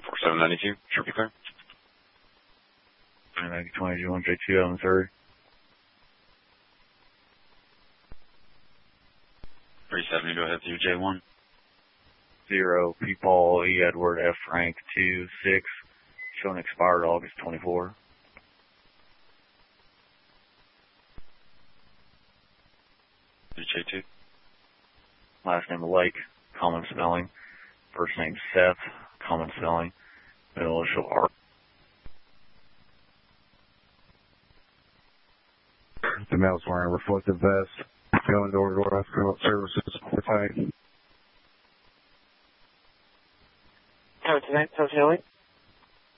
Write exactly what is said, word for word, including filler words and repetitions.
four seven nine two, should be clear. nine twenty one J two on three. three seventy, go ahead to J one. Zero, P. Paul, E. Edward, F. Frank, two, six, showing expired August twenty-four. J two. Last name Lake, common spelling. First name Seth, common spelling. Middle initial R. The male's wearing a reflective vest. Going door to door after services. Hi. Oh, tonight, so Hilly?